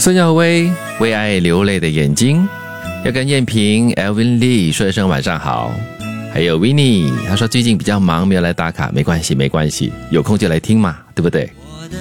孙耀威为爱流泪的眼睛，要跟燕萍 Elvin Lee 说一声晚上好。还有 Winnie 他说最近比较忙没有来打卡，没关系，有空就来听嘛，对不对？